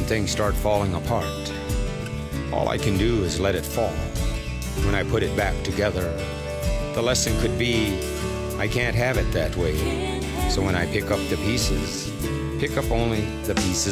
things start falling apart, all I can do is let it fall. When I put it back together, the lesson could be, I can't have it that way. So when I pick up the pieces, pick up only the pieces